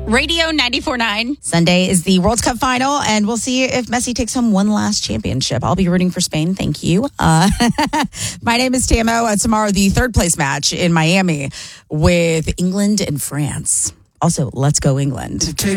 Radio 94.9. Sunday is the World Cup final, and we'll see if Messi takes home one last championship. I'll be rooting for Spain. Thank you. My name is Tamo. Tomorrow, the third place match in Miami with England and France. Also, let's go England.